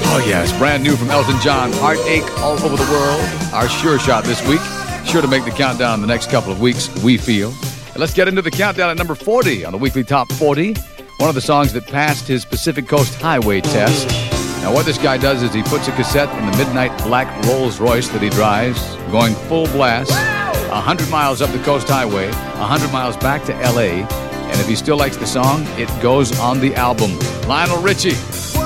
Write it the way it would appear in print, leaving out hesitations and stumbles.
Oh, yes. Brand new from Elton John. Heartache all over the world. Our sure shot this week. Sure to make the countdown in the next couple of weeks, we feel. And let's get into the countdown at number 40 on the weekly top 40. One of the songs that passed his Pacific Coast Highway test. Now, what this guy does is he puts a cassette in the midnight black Rolls Royce that he drives, going full blast, 100 miles up the Coast Highway, 100 miles back to L.A., and if he still likes the song, it goes on the album. Lionel Richie.